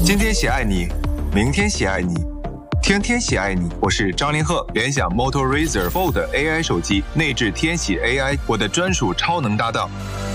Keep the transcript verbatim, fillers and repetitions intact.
今天喜爱你，明天喜爱你，天天喜爱你。我是张凌赫，联想 Moto Razr Fold A I 手机内置天喜 A I， 我的专属超能搭档。